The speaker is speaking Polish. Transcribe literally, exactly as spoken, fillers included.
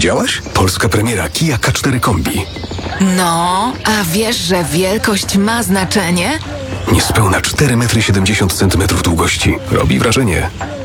Widziałaś? Polska premiera Kia K cztery Kombi. No, a wiesz, że wielkość ma znaczenie? Niespełna cztery metry siedemdziesiąt centymetrów długości. Robi wrażenie.